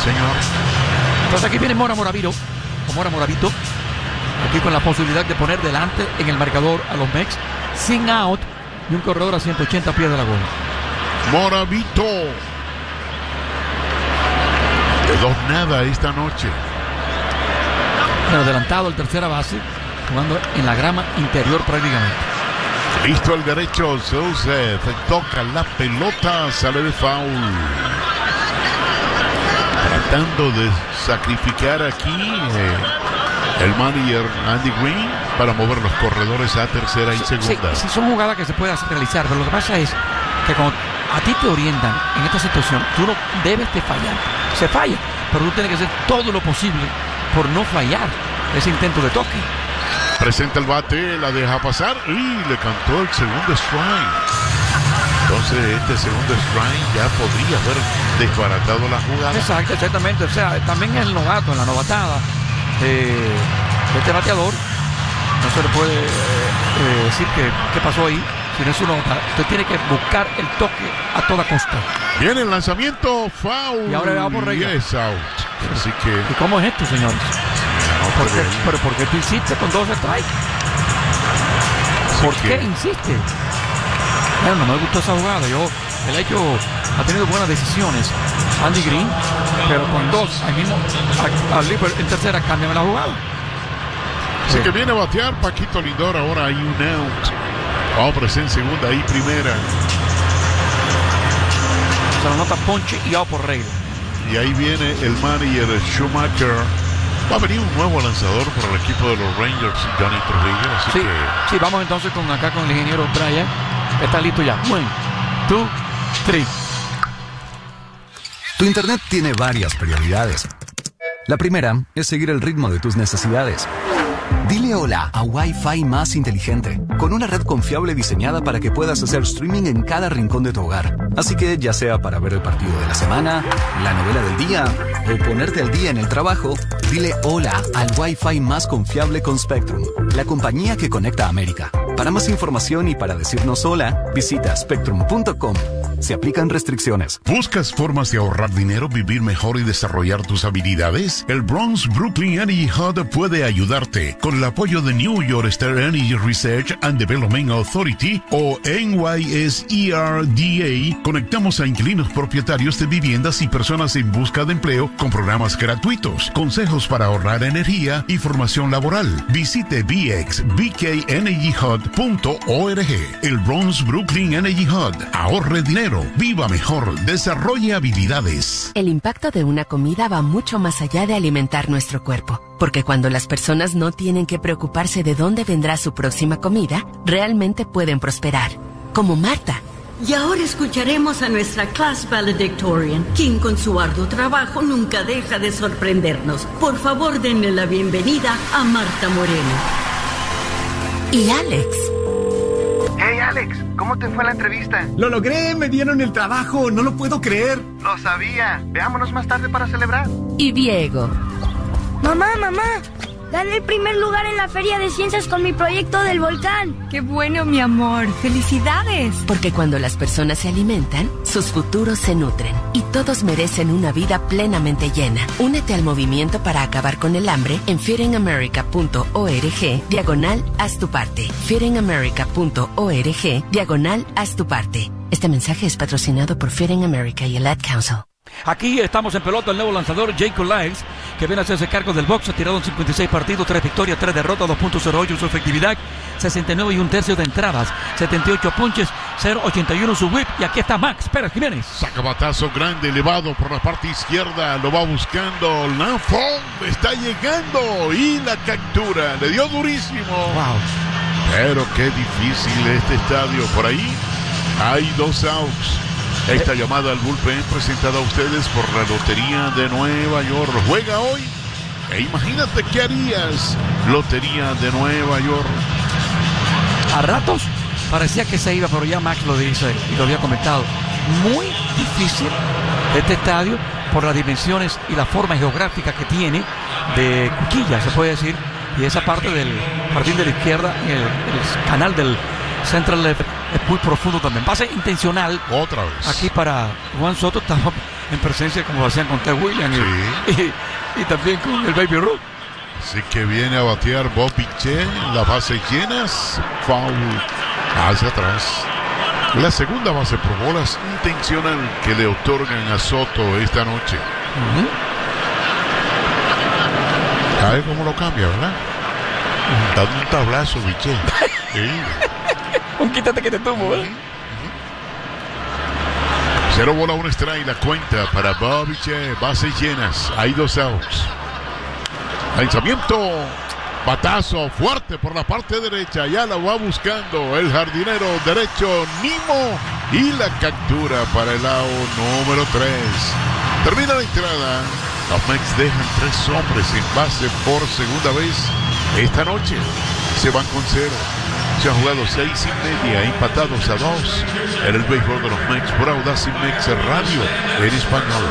señor. Entonces aquí viene Mora Moravito, aquí con la posibilidad de poner delante en el marcador a los Mex, sin out y un corredor a 180 pies de la goma. Moravito. De 2-0 esta noche. Bueno, adelantado el tercera base, jugando en la grama interior prácticamente. Listo el derecho, Joseph toca la pelota, sale de foul. Tratando de sacrificar aquí el manager Andy Green para mover los corredores a tercera y segunda. Sí, son jugadas que se pueden realizar, pero lo que pasa es que cuando a ti te orientan en esta situación, tú no debes de fallar. Se falla, pero tú tienes que hacer todo lo posible por no fallar ese intento de toque. Presenta el bate, la deja pasar y le cantó el segundo strike. Entonces este segundo strike ya podría haber desbaratado la jugada. Exactamente. O sea, también el novato, en la novatada de este bateador, no se le puede decir qué pasó ahí. Si no es una nota, usted tiene que buscar el toque a toda costa. Viene el lanzamiento, foul. Y ahora va por regla. Y es out. Así que... ¿Y cómo es esto, señores? ¿Pero por qué tú insistes con 2 strikes? ¿Por qué insistes? Bueno, no me gustó esa jugada. El hecho ha tenido buenas decisiones, Andy Green, pero con 2 ahí mismo en tercera cámbiame la jugada. Así que viene a batear Paquito Lindor. Ahora hay un out. Hombres en segunda y primera. Se lo nota ponche y out por regla. Y ahí viene el manager Schumacher. Va a venir un nuevo lanzador por el equipo de los Rangers, Johnny Trujillo. Así que... sí, vamos entonces con el ingeniero Brian. Está listo ya. 1, 2, 3. Tu internet tiene varias prioridades. La primera es seguir el ritmo de tus necesidades. Dile hola a Wi-Fi más inteligente, con una red confiable diseñada para que puedas hacer streaming en cada rincón de tu hogar. Así que, ya sea para ver el partido de la semana, la novela del día o ponerte al día en el trabajo, dile hola al Wi-Fi más confiable con Spectrum, la compañía que conecta a América. Para más información y para decirnos hola, visita spectrum.com. Se aplican restricciones. ¿Buscas formas de ahorrar dinero, vivir mejor y desarrollar tus habilidades? El Bronx Brooklyn Energy Hub puede ayudarte. Con el apoyo de New York State Energy Research and Development Authority o NYSERDA, conectamos a inquilinos propietarios de viviendas y personas en busca de empleo con programas gratuitos, consejos para ahorrar energía y formación laboral. Visite bxbkenergyhub.org. El Bronx Brooklyn Energy Hub. Ahorre dinero. Viva mejor, desarrolle habilidades. El impacto de una comida va mucho más allá de alimentar nuestro cuerpo, porque cuando las personas no tienen que preocuparse de dónde vendrá su próxima comida, realmente pueden prosperar, como Marta. Y ahora escucharemos a nuestra class valedictorian, quien con su arduo trabajo nunca deja de sorprendernos. Por favor, denle la bienvenida a Marta Moreno. Y Alex. Hey Alex, ¿cómo te fue la entrevista? ¡Lo logré! ¡Me dieron el trabajo! ¡No lo puedo creer! Lo sabía. Veámonos más tarde para celebrar. Y Diego. Mamá, gané el primer lugar en la Feria de Ciencias con mi proyecto del volcán. ¡Qué bueno, mi amor! ¡Felicidades! Porque cuando las personas se alimentan, sus futuros se nutren. Y todos merecen una vida plenamente llena. Únete al movimiento para acabar con el hambre en feedingamerica.org/haz tu parte. feedingamerica.org/haz tu parte. Este mensaje es patrocinado por Feeding America y el Ad Council. Aquí estamos en pelota, el nuevo lanzador Jacob Lyles, que viene a hacerse cargo del box. Ha tirado en 56 partidos, 3 victorias, 3 derrotas, 2.08 su efectividad, 69 y un tercio de entradas, 78 punches, 0.81 su whip. Y aquí está Max Pérez Jiménez. Saca batazo grande, elevado por la parte izquierda, lo va buscando Lanford, está llegando y la captura, le dio durísimo. Wow. Pero qué difícil este estadio. Por ahí hay 2 outs. Esta llamada al bullpen presentada a ustedes por la Lotería de Nueva York. Juega hoy e imagínate qué harías. Lotería de Nueva York. A ratos parecía que se iba, pero ya Max lo dice y lo había comentado. Muy difícil este estadio por las dimensiones y la forma geográfica que tiene de cuchilla, se puede decir. Y esa parte del jardín de la izquierda, el canal del Central Left, es muy profundo también. Pase intencional. Otra vez. Aquí para Juan Soto. en presencia como lo hacían con Ted Williams y también con el Baby Ruth. Así que viene a batear Bob Bichette, las bases llenas, foul hacia atrás. La segunda base por bolas intencional que le otorgan a Soto esta noche. ¿Sabe cómo lo cambia, verdad? Dando un tablazo, Bichette. Sí. Un quítate que te tumbo, ¿verdad? 0 bola, 1 strike, la cuenta para Bob Bichette, bases llenas, hay 2 outs. Lanzamiento, batazo fuerte por la parte derecha, ya la va buscando el jardinero derecho Nimmo y la captura para el out número 3. Termina la entrada, los Mets dejan 3 hombres en base por segunda vez esta noche, se van con 0. Se han jugado 6 y media, empatados a 2 en el béisbol de los Mets por Audacy Mex Radio en español.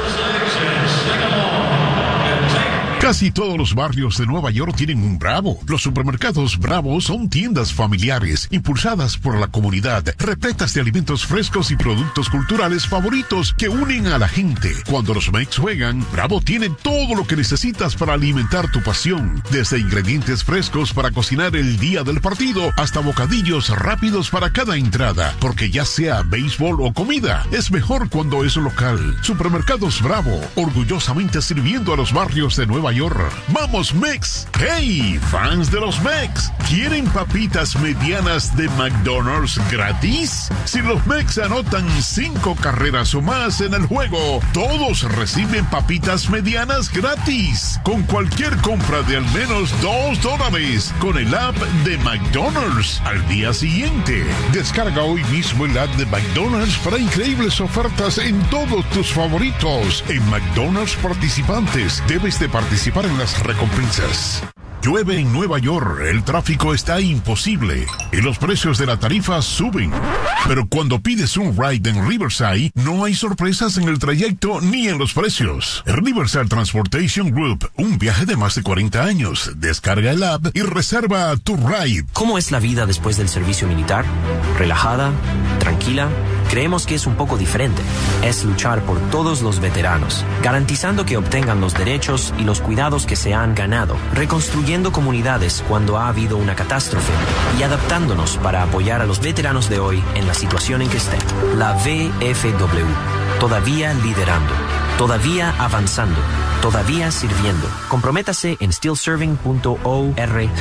Casi todos los barrios de Nueva York tienen un Bravo. Los supermercados Bravo son tiendas familiares, impulsadas por la comunidad, repletas de alimentos frescos y productos culturales favoritos que unen a la gente. Cuando los Mets juegan, Bravo tiene todo lo que necesitas para alimentar tu pasión. Desde ingredientes frescos para cocinar el día del partido, hasta bocadillos rápidos para cada entrada. Porque ya sea béisbol o comida, es mejor cuando es local. Supermercados Bravo, orgullosamente sirviendo a los barrios de Nueva York. ¡Vamos, Mex! ¡Hey, fans de los Mex! ¿Quieren papitas medianas de McDonald's gratis? Si los Mex anotan 5 carreras o más en el juego, todos reciben papitas medianas gratis. Con cualquier compra de al menos $2 con el app de McDonald's al día siguiente. Descarga hoy mismo el app de McDonald's para increíbles ofertas en todos tus favoritos. En McDonald's participantes, debes de participar en las recompensas. Llueve en Nueva York, el tráfico está imposible y los precios de la tarifa suben. Pero cuando pides un ride en Riverside, no hay sorpresas en el trayecto ni en los precios. Riverside Transportation Group, un viaje de más de 40 años. Descarga el app y reserva tu ride. ¿Cómo es la vida después del servicio militar? ¿Relajada? ¿Tranquila? Creemos que es un poco diferente. Es luchar por todos los veteranos, garantizando que obtengan los derechos y los cuidados que se han ganado, reconstruyendo comunidades cuando ha habido una catástrofe y adaptándonos para apoyar a los veteranos de hoy en la situación en que estén. La VFW, todavía liderando, todavía avanzando, todavía sirviendo. Comprométase en stillserving.org.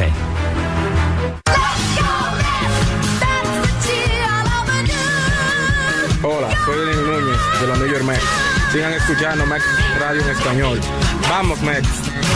Hola, soy Denis Núñez de los New York Mets. Sigan escuchando Mets Radio en español. ¡Vamos, Mets!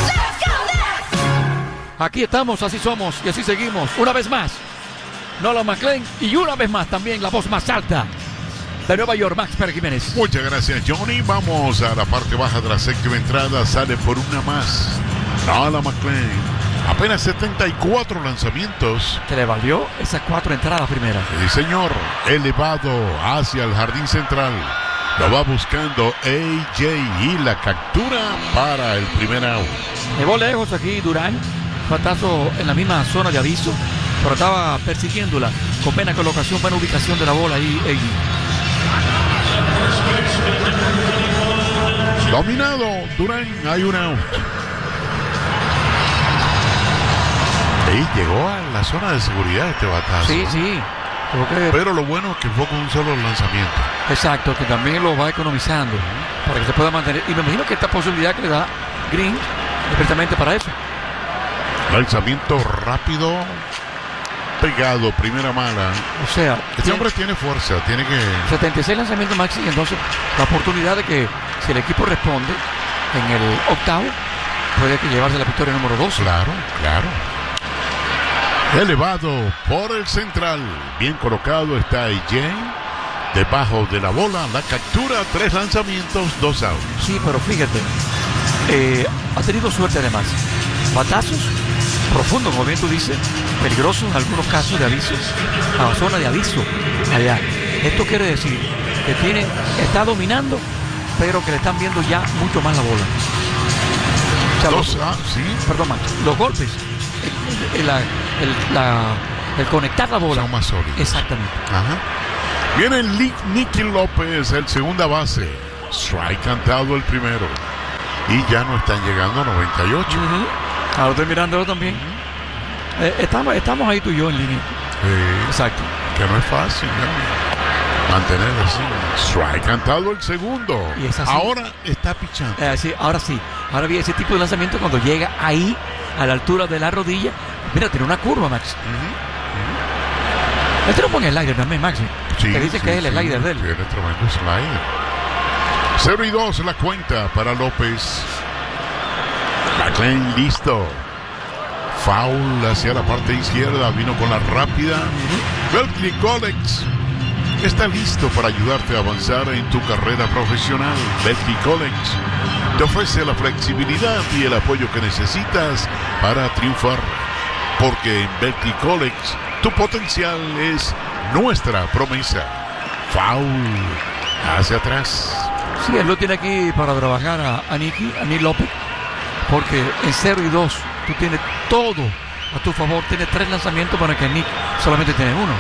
Aquí estamos, así somos y así seguimos. Una vez más, Nolan McLean y una vez más también la voz más alta de Nueva York, Max Pérez Jiménez. Muchas gracias, Johnny. Vamos a la parte baja de la séptima entrada. Sale por una más Nolan McLean. Apenas 74 lanzamientos. Que le valió esas 4 entradas primeras. Sí, señor. Elevado hacia el jardín central. Lo va buscando AJ y la captura para el primer out. Llegó lejos aquí Durán. Batazo en la misma zona de aviso, pero estaba persiguiéndola. Con buena colocación, buena ubicación de la bola ahí. Dominado Durán, hay un out. Y llegó a la zona de seguridad este batazo. Sí. Pero lo bueno es que fue con un solo lanzamiento. Exacto, que también lo va economizando para que se pueda mantener. Y me imagino que esta posibilidad que le da Green es precisamente para eso. Lanzamiento rápido, pegado, primera mala. O sea, este hombre tiene fuerza, tiene que... 76 lanzamientos, Maxi, y entonces la oportunidad de que si el equipo responde en el octavo, puede que llevarse la victoria número 12. Claro. Elevado por el central, bien colocado está AJ. Debajo de la bola, la captura, 3 lanzamientos, 2 outs. Sí, pero fíjate, ha tenido suerte además. Batazos profundos, como bien tú dices, peligrosos en algunos casos de aviso, a la zona de aviso allá. Esto quiere decir que está dominando, pero que le están viendo ya mucho más la bola. O sea, perdón, los golpes, el conectar la bola son más sólidos. Exactamente. Ajá. Viene Nicky López, el segunda base. Strike cantado el primero. Y ya no están llegando a 98. Ahora estoy mirándolo también. Estamos ahí tú y yo en línea. Exacto. Que no es fácil, ¿no? Mantener así. Strike cantado el segundo. Y es así. Ahora está pichando. Sí. Ahora vi ese tipo de lanzamiento cuando llega ahí, a la altura de la rodilla. Mira, tiene una curva, Max. Él tiene un buen slider también, Max. Sí, que dice que es el slider de él. Tiene tremendo slider. 0-2 la cuenta para López. McLean listo. Foul hacia la parte izquierda. Vino con la rápida. Berkeley College está listo para ayudarte a avanzar en tu carrera profesional. Berkeley College te ofrece la flexibilidad y el apoyo que necesitas para triunfar. Porque en Berkeley College tu potencial es nuestra promesa. Foul hacia atrás. Sí, él lo tiene aquí para trabajar a Nick López. Porque en 0-2 tú tienes todo a tu favor. Tienes 3 lanzamientos para que Nick solamente tiene 1.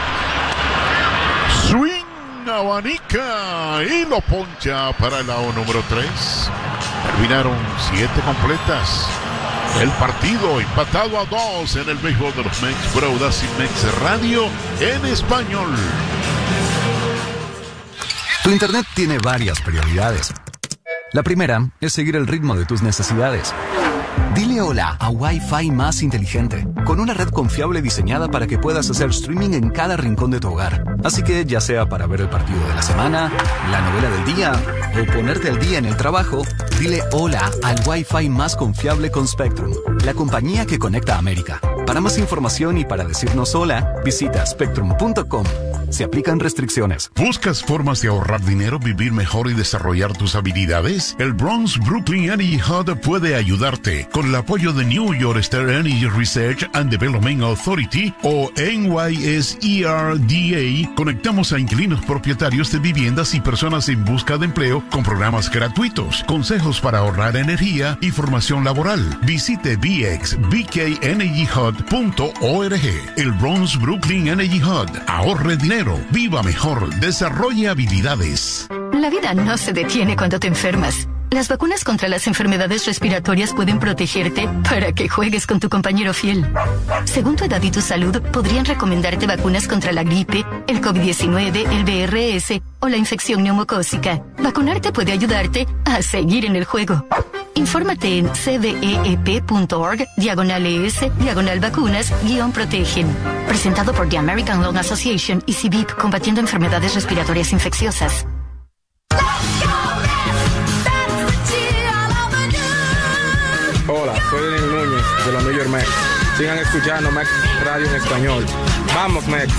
Swing, abanica y lo poncha para el lado número 3. Terminaron 7 completas. El partido empatado a 2 en el béisbol de los Mex, Broadcasting Mex Radio en español. Tu internet tiene varias prioridades. La primera es seguir el ritmo de tus necesidades. Dile hola a Wi-Fi más inteligente, con una red confiable diseñada para que puedas hacer streaming en cada rincón de tu hogar. Así que, ya sea para ver el partido de la semana, la novela del día o ponerte al día en el trabajo, dile hola al Wi-Fi más confiable con Spectrum, la compañía que conecta a América. Para más información y para decirnos hola, visita spectrum.com. Se aplican restricciones. ¿Buscas formas de ahorrar dinero, vivir mejor y desarrollar tus habilidades? El Bronx Brooklyn Energy Hub puede ayudarte. Con el apoyo de New York State Energy Research and Development Authority o NYSERDA, conectamos a inquilinos propietarios de viviendas y personas en busca de empleo con programas gratuitos, consejos para ahorrar energía y formación laboral. Visite bxbkenergyhub.org. El Bronx Brooklyn Energy Hub. Ahorre dinero, viva mejor, desarrolle habilidades. La vida no se detiene cuando te enfermas. Las vacunas contra las enfermedades respiratorias pueden protegerte para que juegues con tu compañero fiel. Según tu edad y tu salud, podrían recomendarte vacunas contra la gripe, el COVID-19, el VRS o la infección neumocócica. Vacunarte puede ayudarte a seguir en el juego. Infórmate en cveep.org/ES/vacunas-protegen. Presentado por The American Lung Association y CVIP, combatiendo enfermedades respiratorias infecciosas. Hola, soy Denis Núñez de los New York Mets. Sigan escuchando Mex Radio en español. ¡Vamos, Mets!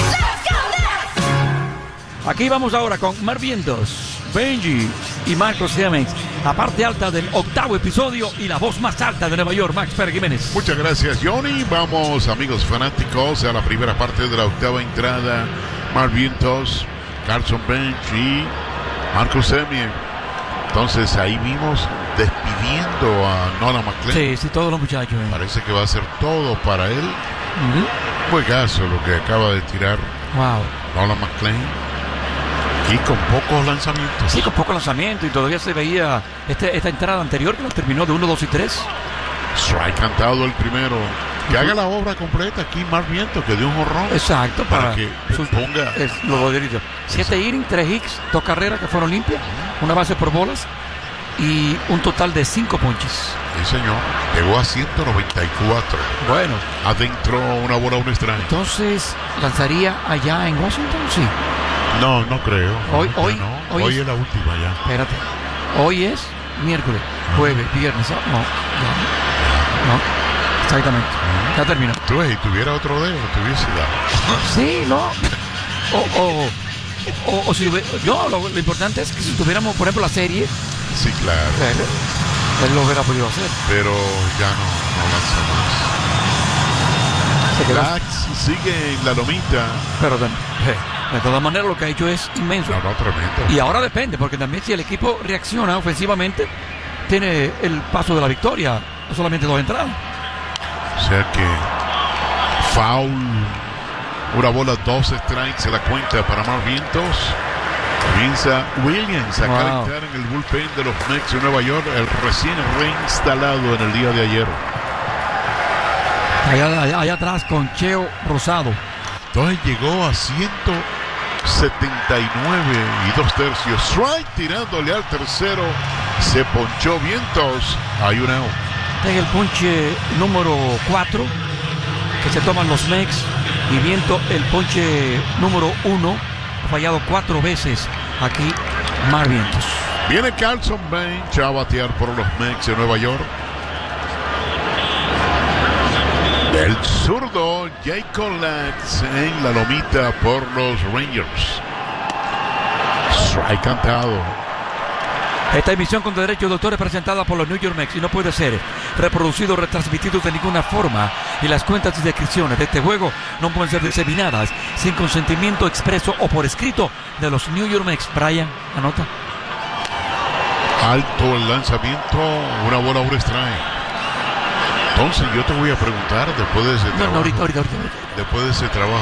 Aquí vamos ahora con Mar Vientos, Benji y Marcos Siemens. La parte alta del 8º episodio y la voz más alta de Nueva York, Max Pérez Jiménez. Muchas gracias, Johnny. Vamos, amigos fanáticos, a la primera parte de la 8ª entrada. Mar Vientos, Carson Bench y Marcos Siemens. Entonces ahí vimos despidiendo a Nolan McLean. Sí, todos los muchachos. Parece que va a ser todo para él. Juegazo lo que acaba de tirar Nolan McLean. Y con pocos lanzamientos. Sí, con pocos lanzamientos. Y todavía se veía esta entrada anterior que nos terminó de 1, 2 y 3. Strike cantado el primero. Que haga la obra completa aquí, Mar Vientos, que dio un jorrón. Exacto, para que ponga. Los boderitos. 7 innings, 3 hits, 2 carreras que fueron limpias, una base por bolas y un total de 5 ponches. Sí, señor. Llegó a 194. Bueno. Adentro una bola, un strike. Entonces, ¿lanzaría allá en Washington? Sí. No creo. Hoy es la última ya. Espérate. Hoy es miércoles, jueves, viernes. No. Exactamente. Ya terminó. Tú ves, si tuviera otro dedo, te hubiese dado. Sí, no. O si lo importante es que si tuviéramos, por ejemplo, la serie. Sí, claro. Él lo hubiera podido hacer. Pero ya no lanza más. Dax sigue en la lomita. Pero de todas maneras lo que ha hecho es inmenso. No, tremendo. Y ahora depende, porque también si el equipo reacciona ofensivamente, tiene el paso de la victoria, no solamente 2 entradas. O sea que foul, una bola, 2 strikes, se la cuenta para Mar Vientos. Comienza Williams a calentar en el bullpen de los Mets de Nueva York, el recién reinstalado en el día de ayer. Allá atrás con Cheo Rosado. Entonces llegó a 179 y 2/3. Strike tirándole al tercero. Se ponchó vientos. Hay un out. En el ponche número 4 que se toman los Mets. Y viento el ponche número 1. Ha fallado 4 veces aquí Mark Vientos. Viene Carlson Bench a batear por los Mets de Nueva York. El zurdo Jacob Latz en la lomita por los Rangers. Strike cantado. Esta emisión con derechos de autor es presentada por los New York Mets y no puede ser reproducido o retransmitido de ninguna forma, y las cuentas y descripciones de este juego no pueden ser diseminadas sin consentimiento expreso o por escrito de los New York Mets. Brian, anota. Alto el lanzamiento, una bola, un strike. Entonces yo te voy a preguntar después de ese trabajo. Ahorita. Después de ese trabajo.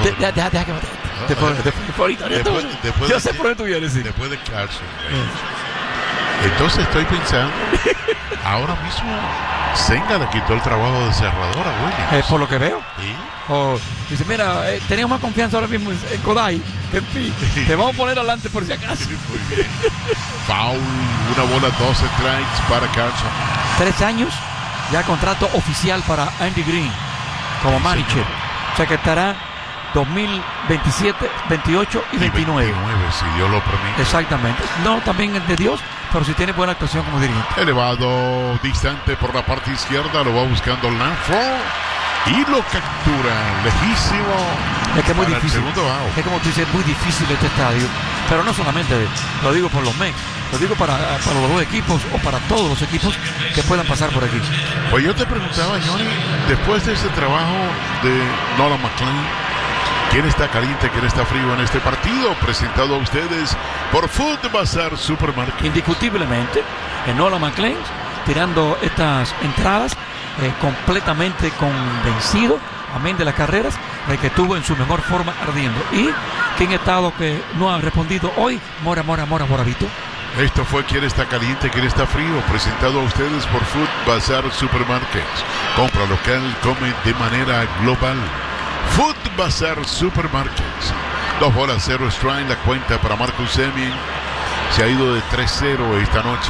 Yo sé por qué tú vienes, sí. Después de Carlson. Entonces estoy pensando, ahora mismo Senga le quitó el trabajo de cerrador a Williams. Por lo que veo. ¿Sí? Dice, mira, teníamos más confianza ahora mismo en Kodai que en ti. Te vamos a poner adelante por si acaso. Muy bien. Foul, una bola, 2 strikes para Carlson. 3 años, ya contrato oficial para Andy Green como manager. Señor. O sea que estará 2027, 28 y 29. Si Dios lo permite. Exactamente. No, también es de Dios, pero si tiene buena actuación como dirigente. Elevado, distante por la parte izquierda, lo va buscando Lanford y lo captura lejísimo. Es que es muy difícil. Es como tú dices, es muy difícil este estadio. Pero no solamente lo digo por los Mets, lo digo para los dos equipos o para todos los equipos que puedan pasar por aquí. Pues yo te preguntaba, Johnny, después de ese trabajo de Nolan McLean, ¿quién está caliente, quién está frío en este partido? Presentado a ustedes por Food Bazaar Supermarket. Indiscutiblemente, en Nolan McLean, tirando estas entradas completamente convencido, amén de las carreras, de que estuvo en su mejor forma ardiendo. Y quien ha estado que no ha respondido hoy, Moravito. Esto fue ¿Quién está caliente, quién está frío? Presentado a ustedes por Food Bazaar Supermarkets. Compra local, come de manera global. Food Bazaar Supermarkets. 2 bolas, 0 strike. La cuenta para Marcus Semien se ha ido de 3-0 esta noche.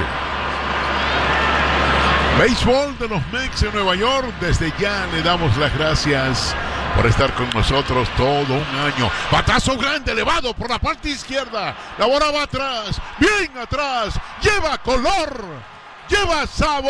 Béisbol de los Mets de Nueva York. Desde ya le damos las gracias por estar con nosotros todo un año. Batazo grande, elevado por la parte izquierda. La bola va atrás, bien atrás. Lleva color, lleva sabor.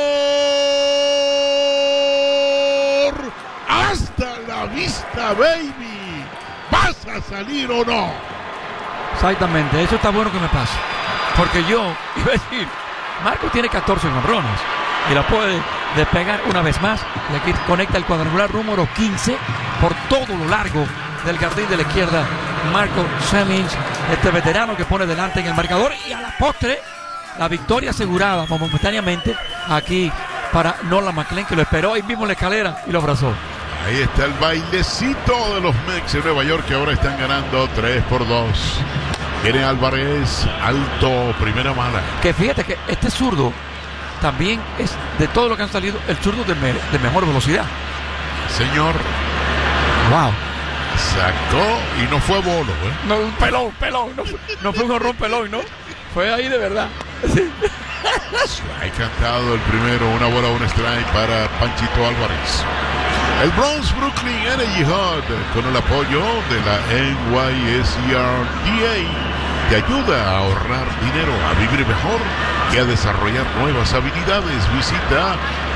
Hasta la vista, baby. ¿Vas a salir o no? Exactamente, eso está bueno que me pase. Porque yo iba a decir, Marco tiene 14 jonrones y la puede despegar una vez más. Y aquí conecta el cuadrangular número 15 por todo lo largo del jardín de la izquierda. Marcus Semien, este veterano que pone delante en el marcador. Y a la postre, la victoria asegurada momentáneamente aquí para Nolan McLean, que lo esperó ahí mismo en la escalera y lo abrazó. Ahí está el bailecito de los Mets de Nueva York, que ahora están ganando 3-2. Viene Álvarez, alto, primera mala. Que fíjate que este zurdo también es, de todo lo que han salido, el zurdo de mejor velocidad. Señor. Wow. Sacó y no fue bolo, ¿eh? No, un pelón. No fue un jonrón pelón, ¿no? Fue ahí de verdad. Sí. Ha cantado el primero, una bola, un strike para Panchito Álvarez. El Bronx Brooklyn Energy Hub, con el apoyo de la NYSERDA, te ayuda a ahorrar dinero, a vivir mejor y a desarrollar nuevas habilidades. Visita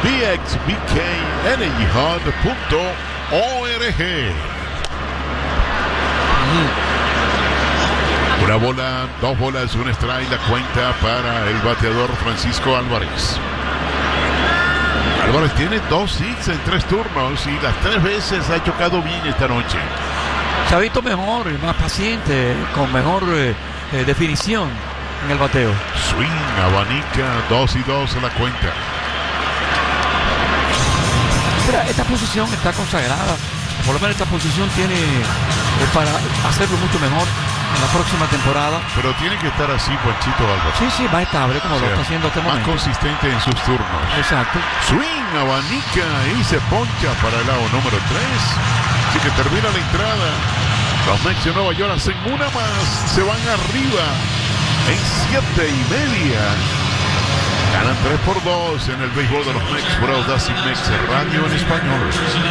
bxbkenergyhub.org. Una bola, 2 bolas, un strike, la cuenta para el bateador Francisco Álvarez. Álvarez tiene 2 hits en 3 turnos y las 3 veces ha chocado bien esta noche. Se ha visto mejor, más paciente, con mejor definición en el bateo. Swing, abanica, 2-2 en la cuenta. Mira, esta posición está consagrada. Por lo menos esta posición tiene para hacerlo mucho mejor en la próxima temporada. Pero tiene que estar así, Panchito Álvarez. Sí, más estable como lo está haciendo este momento. Más consistente en sus turnos. Exacto. Swing, abanica y se poncha para el lado número 3. Así que termina la entrada. Los Mets de Nueva York hacen una más. Se van arriba en 7:30. Ganan 3-2 en el béisbol de los Mets por Audacy Mex Radio en español.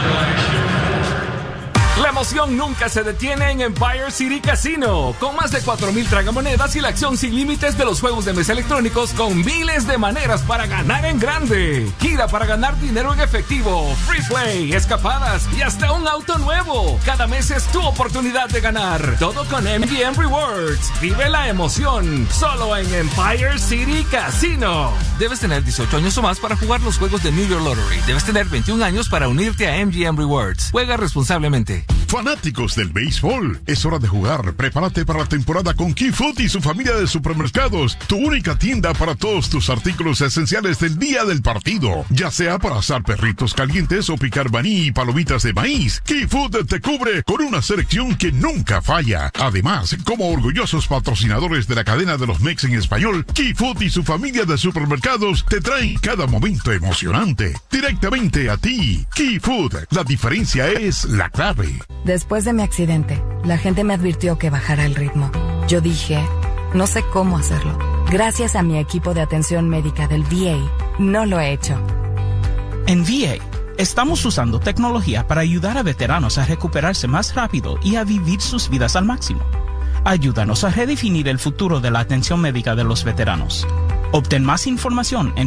La emoción nunca se detiene en Empire City Casino. Con más de 4,000 tragamonedas y la acción sin límites de los juegos de mesa electrónicos con miles de maneras para ganar en grande. Gira para ganar dinero en efectivo, free play, escapadas y hasta un auto nuevo. Cada mes es tu oportunidad de ganar. Todo con MGM Rewards. Vive la emoción. Solo en Empire City Casino. Debes tener 18 años o más para jugar los juegos de New York Lottery. Debes tener 21 años para unirte a MGM Rewards. Juega responsablemente. Fanáticos del béisbol, es hora de jugar. Prepárate para la temporada con Key Food y su familia de supermercados. Tu única tienda para todos tus artículos esenciales del día del partido. Ya sea para asar perritos calientes o picar maní y palomitas de maíz, Key Food te cubre con una selección que nunca falla. Además, como orgullosos patrocinadores de la cadena de los Mex en español, Key Food y su familia de supermercados te traen cada momento emocionante. Directamente a ti. Key Food, la diferencia es la clave. Después de mi accidente, la gente me advirtió que bajara el ritmo. Yo dije, no sé cómo hacerlo. Gracias a mi equipo de atención médica del VA, no lo he hecho. En VA, estamos usando tecnología para ayudar a veteranos a recuperarse más rápido y a vivir sus vidas al máximo. Ayúdanos a redefinir el futuro de la atención médica de los veteranos. Obtén más información en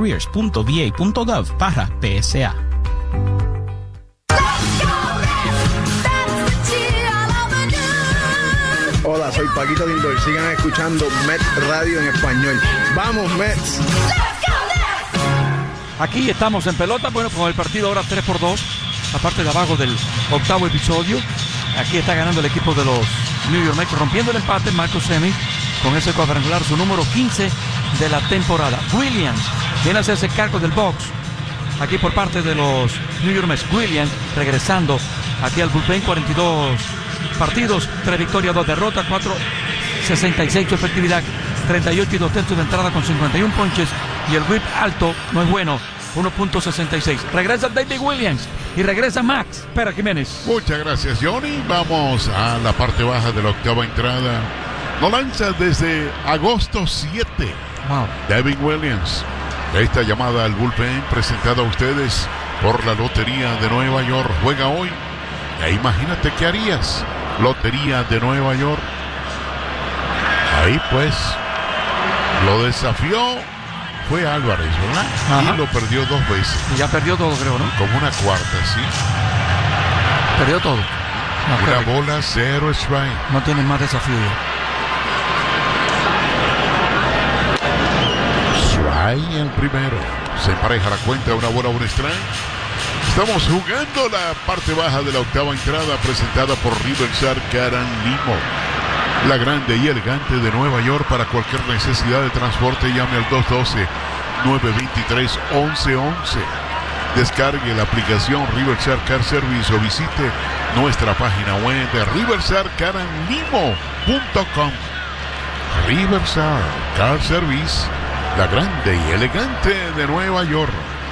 vacareers.va.gov/PSA. Hola, soy Paquito Lindor. Sigan escuchando Mets Radio en español. ¡Vamos, Mets! Aquí estamos en pelota, bueno, con el partido ahora 3-2, la parte de abajo del octavo episodio. Aquí está ganando el equipo de los New York Mets, rompiendo el empate Marcus Semien con ese cuadrangular, su número 15 de la temporada. Williams viene a hacerse cargo del box aquí por parte de los New York Mets. Williams regresando aquí al bullpen, 42 partidos, 3 victorias, 2 derrotas, 4.66 su efectividad, 38 y 2 tercios de entrada con 51 ponches y el whip alto no es bueno, 1.66. Regresa David Williams y regresa Max Pera Jiménez. Muchas gracias, Johnny. Vamos a la parte baja de la octava entrada. No lanza desde agosto 7. Wow. David Williams. Esta llamada al bullpen presentada a ustedes por la Lotería de Nueva York. Juega hoy. E imagínate qué harías. Lotería de Nueva York. Ahí pues lo desafió fue Álvarez, ¿verdad? Ajá. Y lo perdió 2 veces. Y ya perdió todo, creo, ¿no? Como una cuarta, sí. Perdió todo. Una bola, 0 strike. No tienen más desafío ya. Strike el primero. Se empareja la cuenta, una bola, un strike. Estamos jugando la parte baja de la octava entrada presentada por Riverside Caran Limo. La grande y elegante de Nueva York. Para cualquier necesidad de transporte llame al 212-923-1111. Descargue la aplicación Riverside Car Service o visite nuestra página web de riversidecaranlimo.com. Riverside Car Service, la grande y elegante de Nueva York.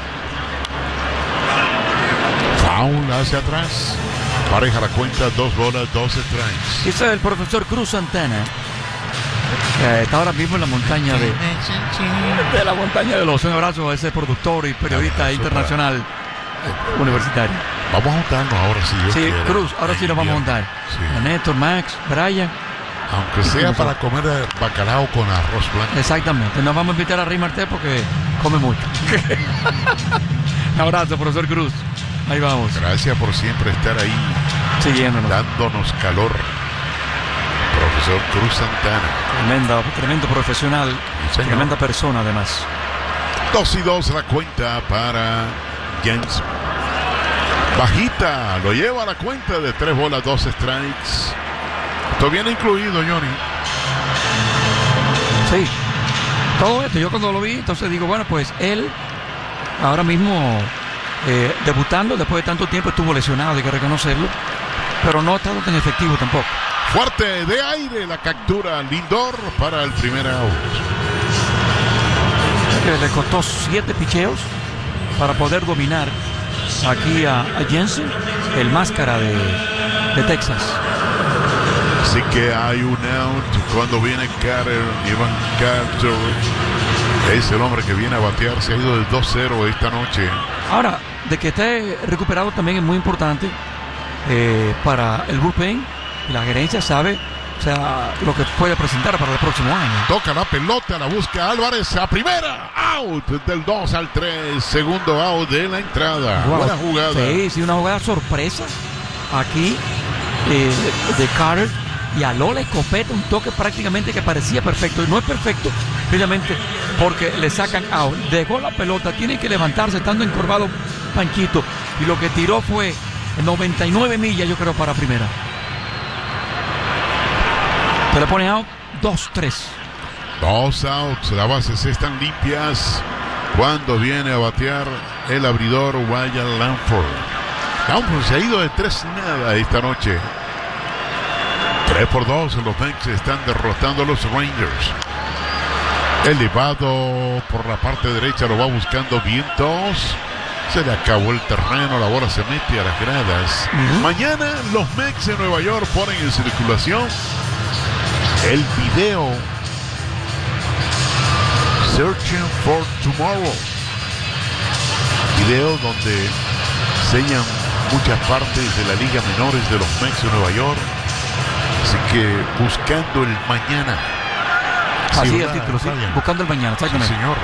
Foul hacia atrás. Pareja la cuenta, 2 bolas, 2 strikes. Ese es el profesor Cruz Santana. Está ahora mismo en la montaña de la montaña de los. Un abrazo a ese productor y periodista internacional universitario. Vamos a juntarnos ahora sí. Sí, Cruz, ahora sí nos vamos a juntar. Sí. Néstor, Max, Brian. Aunque sea para comer bacalao con arroz blanco. Exactamente. Nos vamos a invitar a Rey Martel porque come mucho. Un abrazo, profesor Cruz. Ahí vamos. Gracias por siempre estar ahí. Siguiéndonos. Dándonos calor. Profesor Cruz Santana. Tremendo profesional. Sí, tremenda persona además. 2-2 la cuenta para James. Bajita. Lo lleva a la cuenta de 3 bolas, 2 strikes. Esto viene incluido, Johnny. Sí. Todo esto. Yo cuando lo vi, entonces digo, bueno, pues él ahora mismo... debutando después de tanto tiempo, estuvo lesionado, hay que reconocerlo, pero no ha estado tan efectivo tampoco. Fuerte de aire, la captura Lindor para el primer out. Le costó 7 picheos para poder dominar aquí a Jensen, el máscara de Texas. Así que hay un out cuando viene Ivan Carter. Es el hombre que viene a batear, se ha ido del 2-0 esta noche. Ahora, de que esté recuperado también es muy importante para el bullpen. Y la gerencia sabe, o sea, lo que puede presentar para el próximo año. Toca la pelota, la busca Álvarez a primera. Out del 2-3. Segundo out de la entrada. Wow. Buena jugada. Sí, una jugada sorpresa aquí de Carter. Y aló la escopeta, un toque prácticamente que parecía perfecto. Y no es perfecto, precisamente porque le sacan out. Dejó la pelota, tiene que levantarse estando encorvado Panchito. Y lo que tiró fue 99 millas, yo creo, para primera. Se le pone out 2-3. 2 outs, las bases están limpias cuando viene a batear el abridor Wyatt Langford. Langford se ha ido de 3-0 esta noche. 3-2, los Mets están derrotando a los Rangers. Elevado por la parte derecha, lo va buscando vientos. Se le acabó el terreno, la bola se mete a las gradas. Mañana los Mets de Nueva York ponen en circulación el video Searching for Tomorrow. Video donde enseñan muchas partes de la Liga Menores de los Mets de Nueva York. Así que buscando el mañana. Así es el título, sí. Buscando el mañana, sí, señor.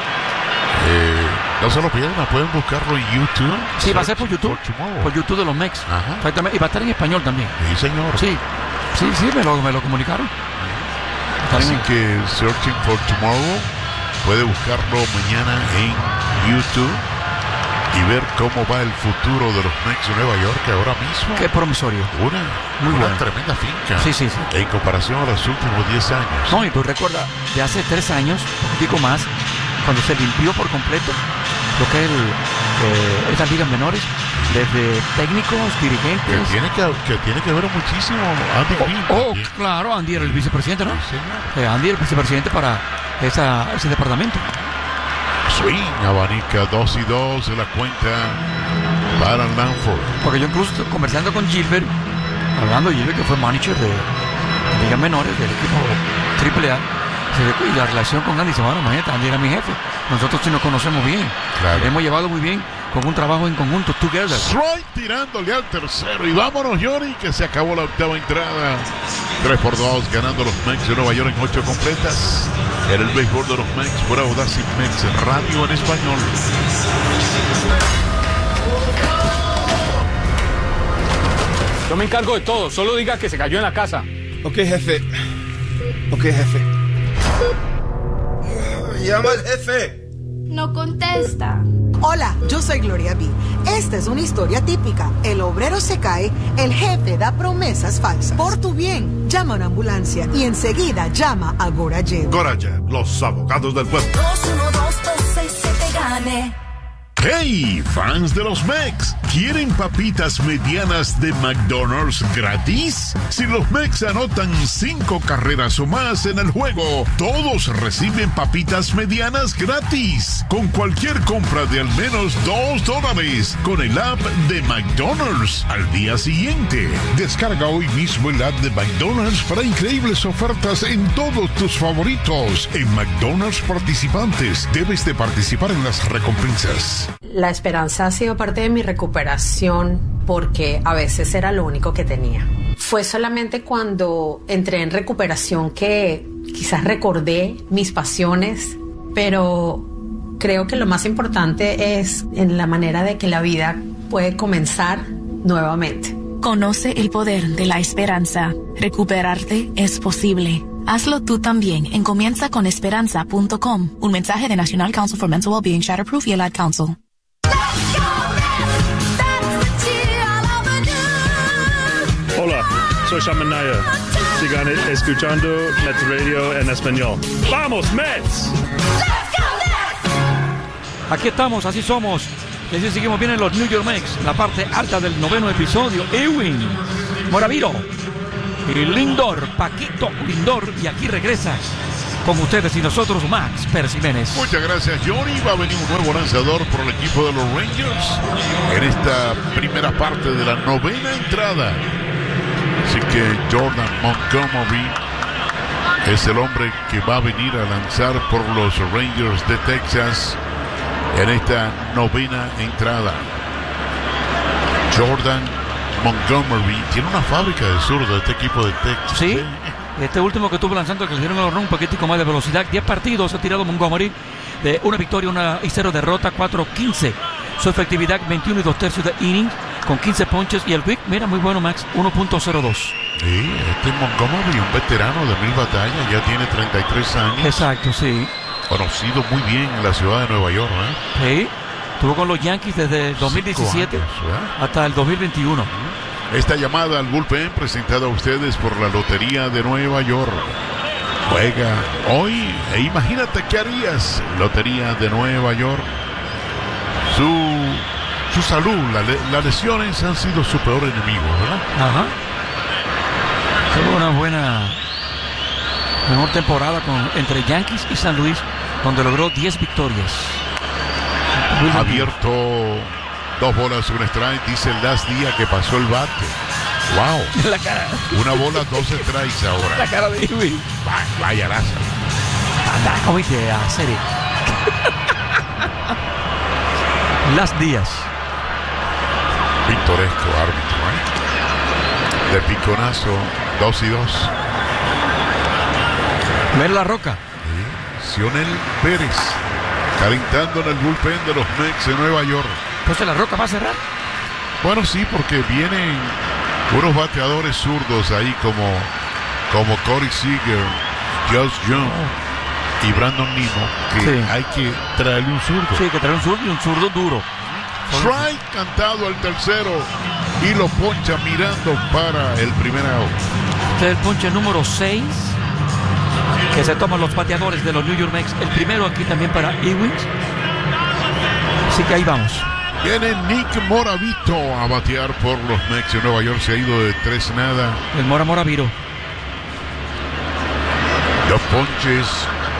No se lo pierdan, pueden buscarlo en YouTube. Sí, va a ser por YouTube. Por YouTube de los Mets. Exactamente. Y va a estar en español también. Sí, señor. Sí, me lo comunicaron. Así que Searching for Tomorrow, puede buscarlo mañana en YouTube y ver cómo va el futuro de los Mets de Nueva York ahora mismo. Qué promisorio. Una tremenda finca. Sí. En comparación a los últimos 10 años. No, y tú recuerdas, de hace 3 años, un poquitico más, cuando se limpió por completo lo que es estas ligas menores, desde técnicos, dirigentes. Que tiene que ver muchísimo Andy Green. Claro, Andy era el vicepresidente, ¿no? Sí, Andy era el vicepresidente para ese departamento. Swing, abanica 2-2 de la cuenta para Langford. Porque yo incluso conversando con Gilbert, que fue manager de ligas menores del equipo AAA, y la relación con Andy, bueno, imagínate, Andy era mi jefe. Nosotros sí nos conocemos bien. Claro. Hemos llevado muy bien con un trabajo en conjunto, together. Strike tirándole al tercero. Y vámonos, Johnny, que se acabó la octava entrada. 3-2, ganando los Mets de Nueva York en 8 completas. Era el béisbol de los Mets por Audacy Mets Radio en español. Yo me encargo de todo, solo diga que se cayó en la casa. Ok, jefe. Llama al jefe. No contesta. Hola, yo soy Gloria B. Esta es una historia típica. El obrero se cae, el jefe da promesas falsas. Por tu bien, llama a una ambulancia y enseguida llama a Gorayev. Gorayev, los abogados del pueblo. 212-267-GANE. ¡Hey, fans de los Mets! ¿Quieren papitas medianas de McDonald's gratis? Si los Mets anotan 5 carreras o más en el juego, todos reciben papitas medianas gratis. Con cualquier compra de al menos $2 con el app de McDonald's al día siguiente. Descarga hoy mismo el app de McDonald's para increíbles ofertas en todos tus favoritos. En McDonald's participantes, debes de participar en las recompensas. La esperanza ha sido parte de mi recuperación porque a veces era lo único que tenía. Fue solamente cuando entré en recuperación que quizás recordé mis pasiones, pero creo que lo más importante es en la manera de que la vida puede comenzar nuevamente. Conoce el poder de la esperanza. Recuperarte es posible. Hazlo tú también en comienzaconesperanza.com. Un mensaje de National Council for Mental Wellbeing, Shatterproof y el Ad Council. Hola, soy Shaman Naya. Sigan escuchando Mets Radio en español. ¡Vamos, Mets! Aquí estamos, así somos. Y así seguimos bien en los New York Mets. La parte alta del 9º episodio. Ewing Moraviro y Lindor, Paquito Lindor, y aquí regresa con ustedes y nosotros Max Pérez Jiménez. Muchas gracias, Johnny. Va a venir un nuevo lanzador por el equipo de los Rangers en esta primera parte de la novena entrada. Así que Jordan Montgomery es el hombre que va a venir a lanzar por los Rangers de Texas en esta novena entrada. Jordan Montgomery tiene una fábrica de zurdo este equipo de Texas. Sí. Este último que estuvo lanzando, que le dieron un paquetico más de velocidad. 10 partidos ha tirado Montgomery, de una victoria y 0 derrota, 4-15. Su efectividad 21 2/3 de innings, con 15 ponches. Y el WHIP, mira, muy bueno, Max, 1.02. Sí, este Montgomery, un veterano de 1000 batallas, ya tiene 33 años. Exacto, sí. Conocido muy bien en la ciudad de Nueva York, ¿eh? Sí, estuvo con los Yankees desde el 2017 años, hasta el 2021. Esta llamada al bullpen presentada a ustedes por la Lotería de Nueva York. Juega hoy e imagínate qué harías. Lotería de Nueva York. Su salud, las lesiones han sido su peor enemigo, ¿verdad? Ajá. Tuvo una mejor temporada entre Yankees y San Luis, donde logró 10 victorias. Abierto 2 bolas, un strike, dice el last día que pasó el bate. Wow. La cara. Una bola, 2 strikes ahora. La cara de Iwi. Vaya raza. Anda, ¿cómo te hacer? Last días. Pintoresco árbitro, ¿eh? De piconazo, 2-2. Ver la Roca. Sí. Sionel Pérez calentando en el bullpen de los Mets de Nueva York. Pues la Roca va a cerrar. Bueno, sí, porque vienen unos bateadores zurdos ahí como Corey Seager, Josh Young y Brandon Nimmo, que sí, hay que traerle un zurdo. Sí, hay que traer un zurdo y un zurdo duro. Strike cantado al tercero y lo poncha mirando para el primer out. Este es el ponche número 6 que se toman los bateadores de los New York Mets. El primero aquí también para Ewings. Así que ahí vamos. Viene Nick Moravito a batear por los Mets de Nueva York. Se ha ido de 3-0. El Moraviro. 2 ponches.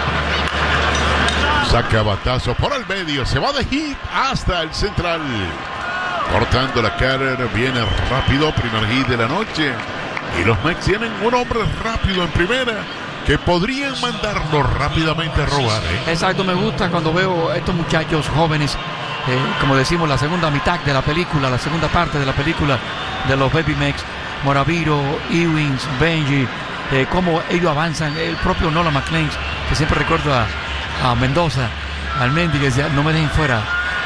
Saca batazo por el medio. Se va de hit hasta el central. Cortando la carrera. Viene rápido. Primer hit de la noche. Y los Mets tienen un hombre rápido en primera, que podrían mandarlo rápidamente a robar, ¿eh? Exacto, me gusta cuando veo a estos muchachos jóvenes, como decimos, la segunda mitad de la película, la segunda parte de la película de los Baby Mets, Moraviro, Ewings, Benji, cómo ellos avanzan. El propio Nolan McLean, que siempre recuerdo a Mendoza, al Mendy, que decía, no me dejen fuera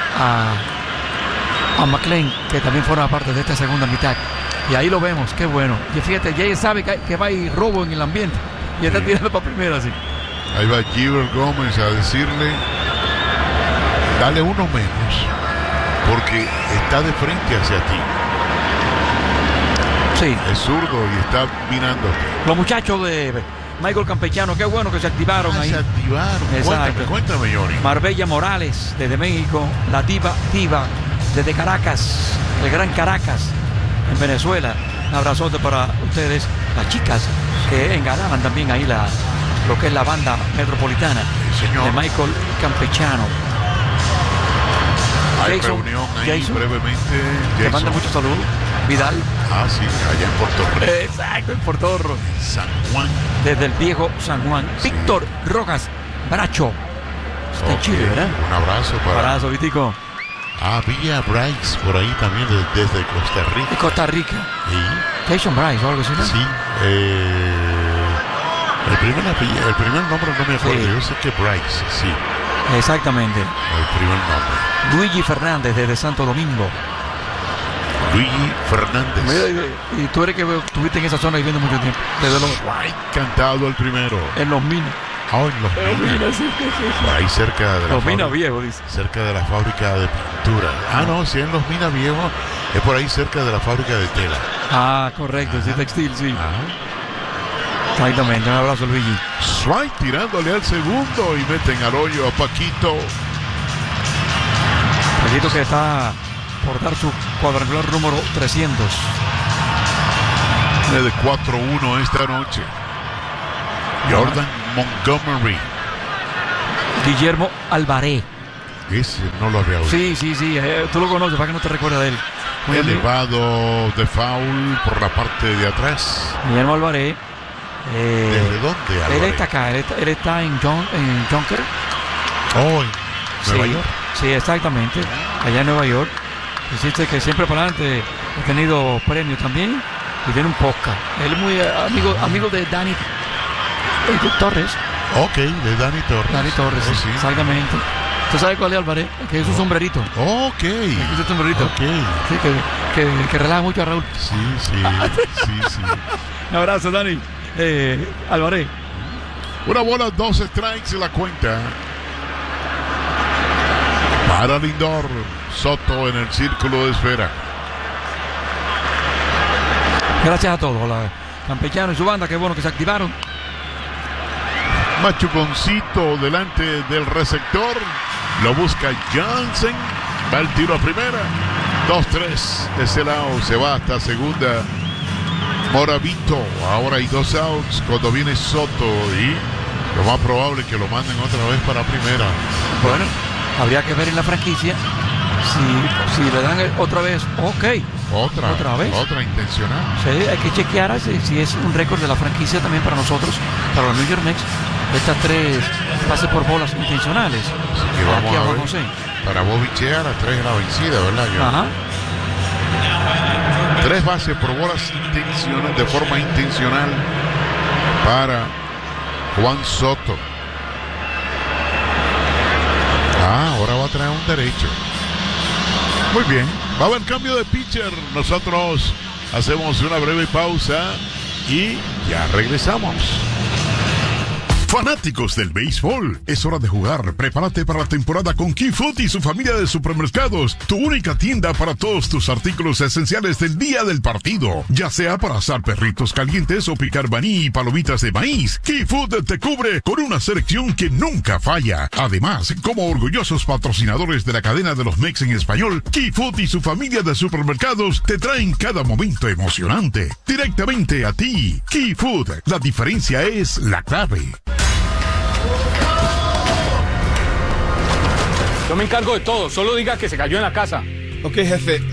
a McLean, que también forma parte de esta segunda mitad. Y ahí lo vemos, qué bueno. Y fíjate, Jay sabe que va a ir robo en el ambiente. Y está tirando para primera, así. Ahí va Gilbert Gómez a decirle, dale uno menos, porque está de frente hacia ti. Sí. Es zurdo y está mirando. Los muchachos de Michael Campechano, qué bueno que se activaron ahí. Se activaron. Exacto. Cuéntame, Johnny. Marbella Morales, desde México. La Diva, desde Caracas, el Gran Caracas, en Venezuela. Un abrazote para ustedes, las chicas que engalanan también ahí lo que es la banda metropolitana, sí, señor, de Michael Campechano. Hay reunión ahí brevemente. Te manda mucho saludo. Vidal. Ah, sí, allá en Puerto Rico. Exacto, en Puerto Rico. San Juan. Desde el viejo San Juan. Sí. Víctor Rojas Bracho. Está en Chile, ¿verdad? Un abrazo para. Un abrazo, Vitico. Había Bryce por ahí también desde Costa Rica. De Costa Rica. Sí. Jason Bryce o algo así, ¿no? Sí. El primer nombre no me acuerdo. Sí. Yo sé que Bryce, sí. Exactamente. El primer nombre. Luigi Fernández desde Santo Domingo. Luigi Fernández. Mira, y tú eres que estuviste en esa zona viviendo mucho tiempo. Desde los. Cantado el primero. En Los Minas. Ah, en Los Minas. Sí. Ahí cerca de la Los Minas Viejos, dice. Cerca de la fábrica de pintura. Ah, no, sí, en Los Minas Viejos. Es por ahí cerca de la fábrica de tela. Ah, correcto, sí, textil, sí. Exactamente, un abrazo, Luigi. Strike tirándole al segundo y meten al hoyo a Paquito. Paquito que está por dar su cuadrangular número 300. Viene de 4-1 esta noche. Jordan Montgomery. Guillermo Alvarez. Ese no lo había oído. Sí. Tú lo conoces, para que no te recuerdes de él. Muy elevado de foul por la parte de atrás. Guillermo Alvarez. ¿Desde dónde, Alvarez? Él está acá, él está en Jonker. Oh, en Nueva York. Sí, exactamente. Allá en Nueva York. Dice que siempre para adelante ha tenido premios también. Y tiene un podcast. Él es muy amigo de Dani Torres. Ok, de Dani Torres. Dani Torres, sí. Exactamente. ¿Tú sabes cuál es, Alvarez? Que es un sombrerito. Ok. Es un sombrerito. Okay. Sí, que relaja mucho a Raúl. Sí. Un abrazo, Dani. Alvarez. Una bola, 2 strikes en la cuenta. Para Lindor. Soto en el círculo de espera. Gracias a todos. Campechano y su banda, qué bueno que se activaron. Machuconcito delante del receptor. Lo busca Jansen. Va el tiro a primera. 2-3. De ese lado se va hasta segunda. Moravito. Ahora hay 2 outs cuando viene Soto. Y lo más probable es que lo manden otra vez para primera. Bueno, habría que ver en la franquicia si le dan otra vez. Ok. ¿Otra vez? Otra intencional. Sí, hay que chequear si es un récord de la franquicia también para nosotros, para los New York Mets. Estas 3 pases por bolas intencionales. Así que vamos a ver. José. Para Bobby Chea, la 3 es la vencida, ¿verdad? Ajá. 3 bases por bolas intencionales, de forma intencional para Juan Soto. Ahora va a traer un derecho. Muy bien. Va a haber cambio de pitcher. Nosotros hacemos una breve pausa y ya regresamos. Fanáticos del béisbol, es hora de jugar. Prepárate para la temporada con Key Food y su familia de supermercados, tu única tienda para todos tus artículos esenciales del día del partido, ya sea para asar perritos calientes o picar maní y palomitas de maíz. Key Food te cubre con una selección que nunca falla. Además, como orgullosos patrocinadores de la cadena de los Mex en español, Key Food y su familia de supermercados te traen cada momento emocionante directamente a ti. Key Food, la diferencia es la clave. Yo me encargo de todo, solo diga que se cayó en la casa. Ok, jefe.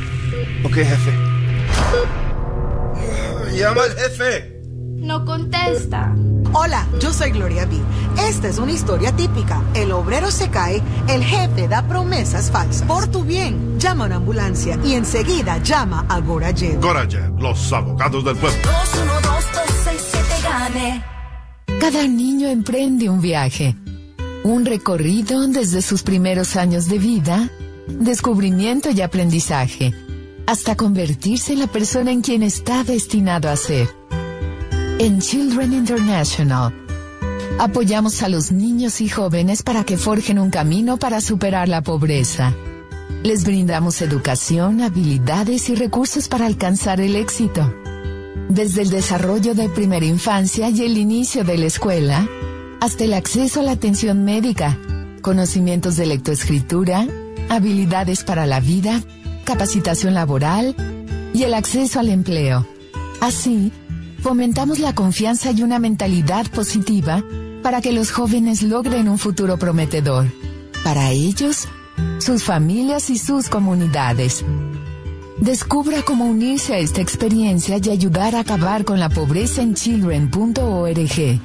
Llama al jefe. No contesta. Hola, yo soy Gloria B. Esta es una historia típica. El obrero se cae, el jefe da promesas falsas. Por tu bien, llama a una ambulancia y enseguida llama a Gorajet. Gorajet, los abogados del pueblo. 212-267-GANE. Cada niño emprende un viaje. Un recorrido desde sus primeros años de vida, descubrimiento y aprendizaje, hasta convertirse en la persona en quien está destinado a ser. En Children International, apoyamos a los niños y jóvenes para que forjen un camino para superar la pobreza. Les brindamos educación, habilidades y recursos para alcanzar el éxito. Desde el desarrollo de primera infancia y el inicio de la escuela, hasta el acceso a la atención médica, conocimientos de lectoescritura, habilidades para la vida, capacitación laboral y el acceso al empleo. Así, fomentamos la confianza y una mentalidad positiva para que los jóvenes logren un futuro prometedor. Para ellos, sus familias y sus comunidades. Descubra cómo unirse a esta experiencia y ayudar a acabar con la pobreza en children.org.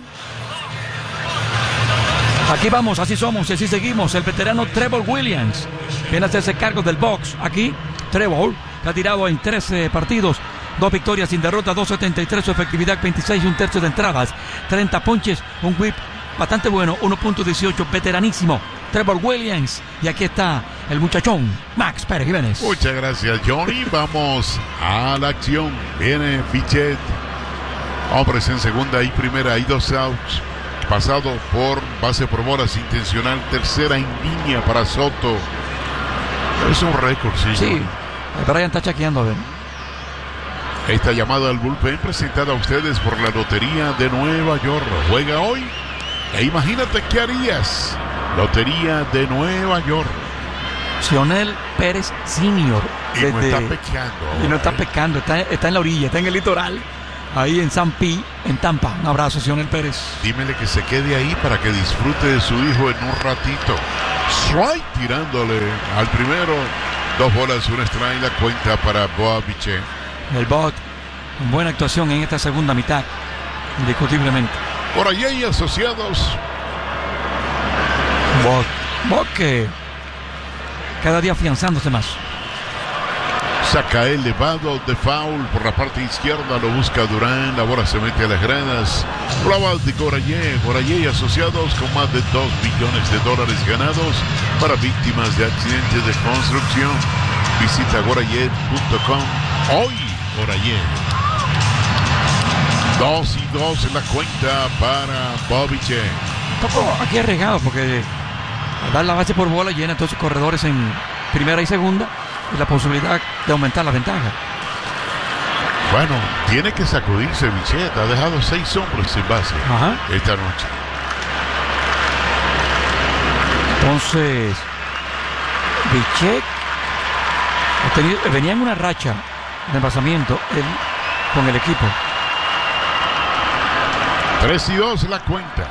Aquí vamos, así somos y así seguimos. El veterano Trevor Williams viene a hacerse cargo del box. Aquí, Trevor, que ha tirado en 13 partidos, 2 victorias sin derrota, 2.73 su efectividad, 26 y un tercio de entradas, 30 ponches, un whip bastante bueno, 1.18, veteranísimo. Trevor Williams. Y aquí está el muchachón Max Pérez Jiménez. Muchas gracias, Johnny. Vamos a la acción. Viene Pichet. Hombres en segunda y primera. Hay 2 outs. Pasado por base por bolas intencional. Tercera en línea para Soto. Es un récord, sí. Sí. Brian está chequeando a ver. Esta llamada al bullpen presentada a ustedes por la Lotería de Nueva York. Juega hoy. E imagínate qué harías. Lotería de Nueva York. Sionel Pérez Sr. Y no está pecando. Y no está pecando, está en la orilla, está en el litoral. ahí en San Pi, en Tampa. Un abrazo, Sionel Pérez. Dímele que se quede ahí para que disfrute de su hijo en un ratito. Strike tirándole al primero. 2 bolas, 1 strike, la cuenta para Bob Bichette. El Bob, con buena actuación en esta segunda mitad, indiscutiblemente. Por allí hay asociados. Bob que cada día afianzándose más. Saca elevado de foul por la parte izquierda, lo busca Durán, la bola se mete a las gradas. Pruebas de Gorayé y asociados con más de $2 billones ganados para víctimas de accidentes de construcción. Visita gorayet.com hoy. Gorayé. 2-2 en la cuenta para Bobiche. Un poco aquí arriesgado porque al dar la base por bola llena todos sus corredores en primera y segunda y la posibilidad de aumentar la ventaja. Bueno, tiene que sacudirse Bichette. Ha dejado 6 hombres sin base esta noche. Entonces, Bichette venía en una racha de envasamiento con el equipo. 3-2 la cuenta.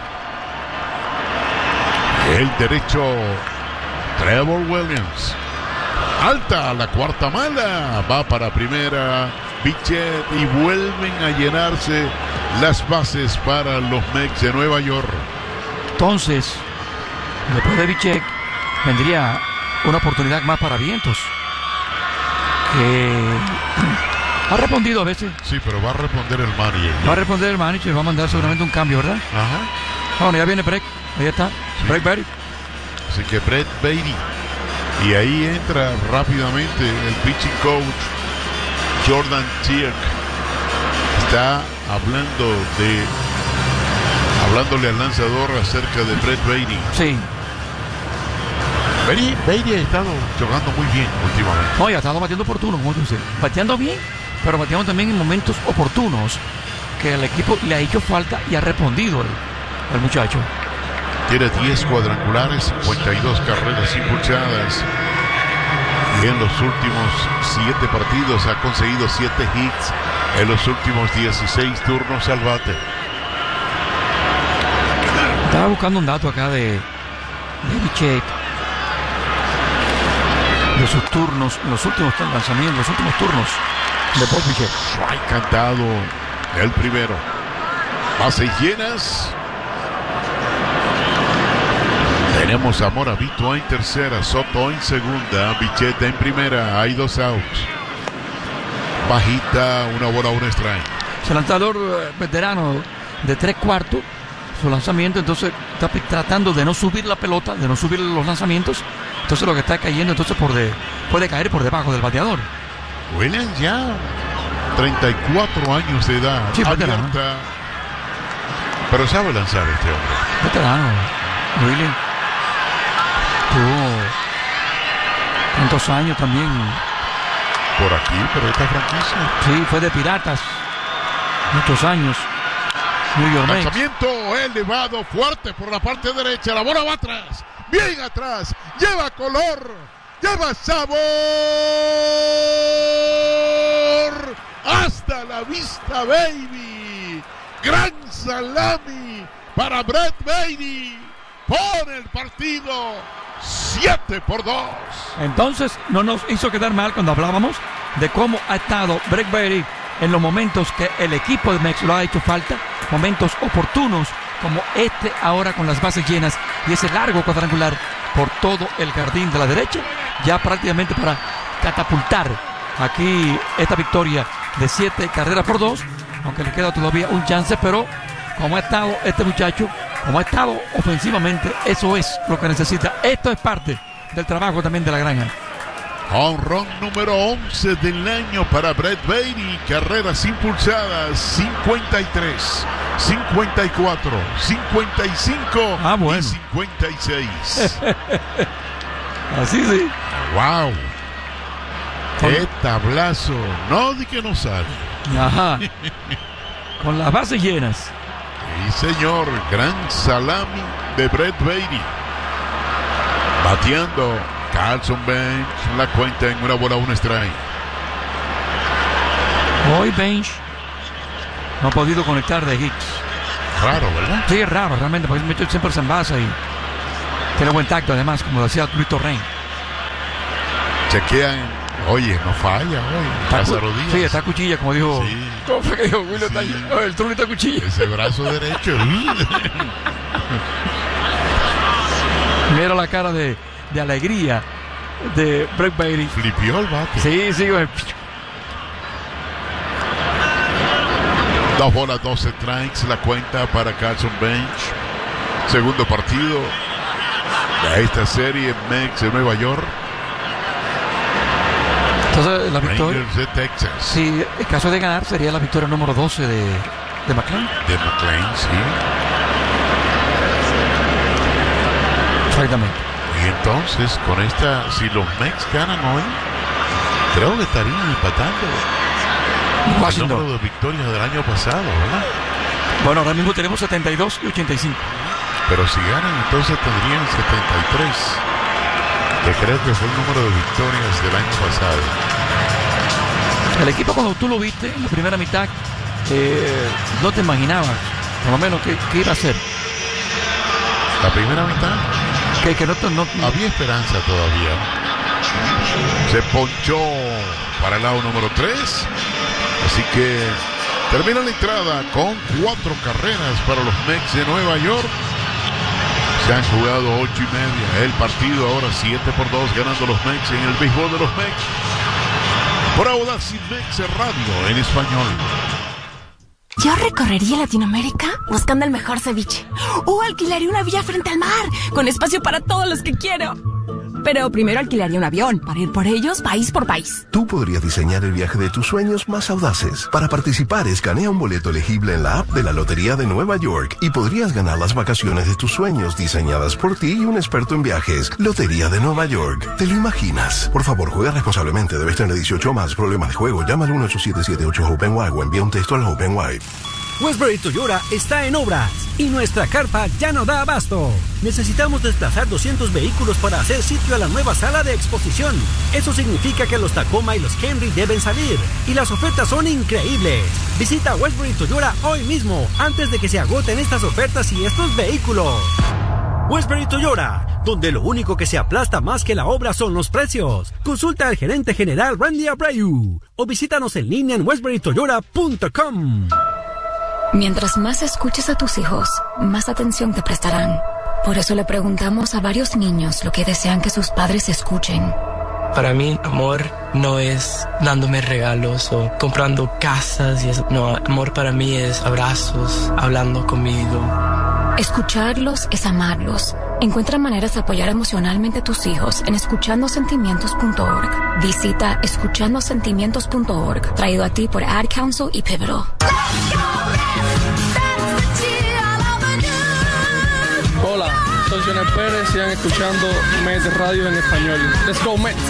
El derecho Trevor Williams. Alta la cuarta mala. Va para primera Bichette y vuelven a llenarse las bases para los Mets de Nueva York. Entonces, después de Bichette vendría una oportunidad más para Vientos, que ha respondido a veces. Sí, pero va a responder el manager. Va a responder el manager y va a mandar seguramente un cambio, ¿verdad? Ajá. Bueno, ya viene Breck. Ahí está. Sí. Brett Baty. Así que Brett Baty. Y ahí entra rápidamente el pitching coach Jordan Tierk. Está hablándole al lanzador acerca de Brett Baty. Sí. Baty ha estado jugando muy bien últimamente. No, ya ha estado bateando oportuno, como tú dices. Bateando bien, pero bateando también en momentos oportunos que el equipo le ha hecho falta y ha respondido el muchacho. Tiene 10 cuadrangulares, 52 carreras impulsadas. Y en los últimos 7 partidos ha conseguido 7 hits en los últimos 16 turnos al bate. Estaba buscando un dato acá de Bichette, de sus turnos, los últimos lanzamientos, los últimos turnos de Bob Bichette. Strike cantado el primero. Bases llenas. Tenemos a Moravito en tercera, Soto en segunda, Bichette en primera, hay 2 outs. Bajita, 1 bola, 1 strike. El lanzador veterano de 3/4, su lanzamiento, entonces está tratando de no subir la pelota, de no subir los lanzamientos. Entonces lo que está cayendo, entonces puede caer por debajo del bateador. Williams ya 34 años de edad, sí, abierta, pero sabe lanzar este hombre. Veterano, Williams. Tuvo tantos años también por aquí, pero esta franquicia. Sí, fue de Piratas muchos años. New York Mets. Lanzamiento elevado, fuerte por la parte derecha. La bola va atrás, bien atrás. Lleva color, lleva sabor. Hasta la vista, baby. Gran salami para Brett Baty. Pone el partido 7-2. Entonces no nos hizo quedar mal cuando hablábamos de cómo ha estado Brett Baty en los momentos que el equipo de Mets lo ha hecho falta, momentos oportunos como este ahora con las bases llenas y ese largo cuadrangular por todo el jardín de la derecha, ya prácticamente para catapultar aquí esta victoria de 7-2, aunque le queda todavía un chance, pero como ha estado este muchacho, como ha estado ofensivamente, eso es lo que necesita. Esto es parte del trabajo también de la granja. Home run número 11 del año para Brett Baty. Carreras impulsadas 53, 54, 55 bueno. y 56. Así sí. Wow. Qué tablazo. No di que no sale. Ajá. Con las bases llenas. Sí, señor. Gran salami de Brett Baty. Bateando Carlson Bench, la cuenta en 1 bola, 1 strike. Hoy Bench no ha podido conectar de Hicks. Raro, ¿verdad? Sí, es raro, realmente, porque Mitchell siempre se envasa y tiene buen tacto, además, como decía Luis Torrén. Chequean, oye, no falla, Lázaro Díaz. Sí, está a cuchilla, como dijo. Sí. ¿Cómo fue que dijo Willow? Sí. El Trulli está a cuchilla. Ese brazo derecho. Mira la cara de alegría de Brett Bailey. Flipió el bate. Sí, güey. 2 bolas, 12 strikes, la cuenta para Carson Bench. Segundo partido de esta serie, Mex de Nueva York. Entonces, la victoria. Rangers de Texas. Sí, en caso de ganar, sería la victoria número 12 de McLean. De McLean, sí. Exactamente. Y entonces, con esta, si los Mex ganan hoy, creo que estarían empatando el número de victorias del año pasado, ¿verdad? Bueno, ahora mismo tenemos 72 y 85. Pero si ganan, entonces tendrían 73. Que creo que fue el número de victorias del año pasado. El equipo, cuando tú lo viste en la primera mitad, no te imaginabas, por lo menos, qué iba a hacer. La primera mitad. Que no había esperanza todavía. Se ponchó para el lado número 3. Así que termina la entrada con 4 carreras para los Mets de Nueva York. Se han jugado 8 y media. El partido ahora 7-2 ganando los Mets en el béisbol de los Mets. Por Audacy Mets Radio en español. Yo recorrería Latinoamérica buscando el mejor ceviche. O alquilaría una villa frente al mar, con espacio para todos los que quiero. Pero primero alquilaría un avión para ir por ellos país por país. Tú podrías diseñar el viaje de tus sueños más audaces. Para participar, escanea un boleto elegible en la app de la Lotería de Nueva York y podrías ganar las vacaciones de tus sueños diseñadas por ti y un experto en viajes. Lotería de Nueva York. ¿Te lo imaginas? Por favor, juega responsablemente. Debes tener 18 o más. Problemas de juego. Llama al 1-877-8-HOPE-NY o envía un texto al HOPE-NY. Westbury Toyota está en obras y nuestra carpa ya no da abasto. Necesitamos desplazar 200 vehículos para hacer sitio a la nueva sala de exposición. Eso significa que los Tacoma y los Camry deben salir y las ofertas son increíbles. Visita Westbury Toyota hoy mismo antes de que se agoten estas ofertas y estos vehículos. Westbury Toyota, donde lo único que se aplasta más que la obra son los precios. Consulta al gerente general Randy Abreu o visítanos en línea en westburytoyota.com. Mientras más escuches a tus hijos, más atención te prestarán. Por eso le preguntamos a varios niños lo que desean que sus padres escuchen. Para mí, amor no es dándome regalos o comprando casas y eso. No, amor para mí es abrazos, hablando conmigo. Escucharlos es amarlos. Encuentra maneras de apoyar emocionalmente a tus hijos en escuchandosentimientos.org. Visita escuchandosentimientos.org, traído a ti por Ad Council y Pivotal. Hola, soy Sionel Pérez, sigan escuchando Mets Radio en español. Let's go, Mets.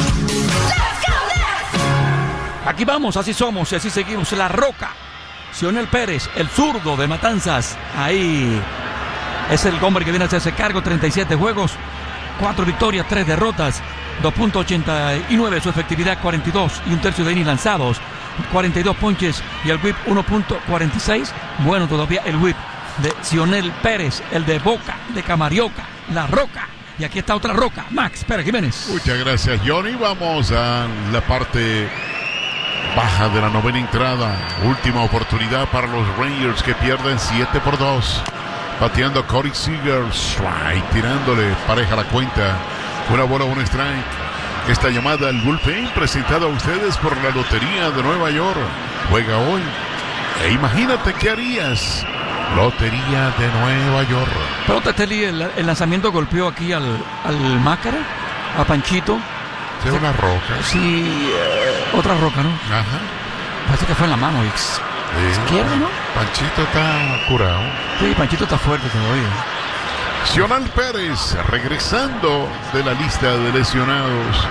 Aquí vamos, así somos y así seguimos. La Roca, Sionel Pérez, el zurdo de Matanzas. Ahí es el hombre que viene a hacerse cargo. 37 juegos, 4 victorias, 3 derrotas, 2.89 su efectividad, 42 y un tercio de innings lanzados, 42 ponches y el whip 1.46. Bueno, todavía el whip de Sionel Pérez, el de Boca, de Camarioca, La Roca. Y aquí está otra Roca, Max Pérez Jiménez. Muchas gracias, Johnny. Vamos a la parte baja de la novena entrada. Última oportunidad para los Rangers que pierden 7-2. Bateando Corey Seager, strike, tirándole pareja la cuenta. Una bola, un strike. Esta llamada al bullpen presentada a ustedes por la Lotería de Nueva York. Juega hoy. E imagínate qué harías. Lotería de Nueva York. Pero Teteli, el lanzamiento golpeó aquí al Mácara, a Panchito. Es una roca. Sí, otra roca, ¿no? Ajá. Parece que fue en la mano izquierda, ¿no? Panchito está curado. Sí, Panchito está fuerte todavía. Sionel Pérez regresando de la lista de lesionados.